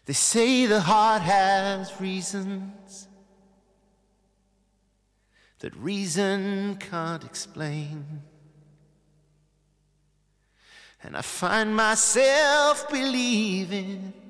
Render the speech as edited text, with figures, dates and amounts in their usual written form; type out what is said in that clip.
They say the heart has reasons that reason can't explain. And I find myself believing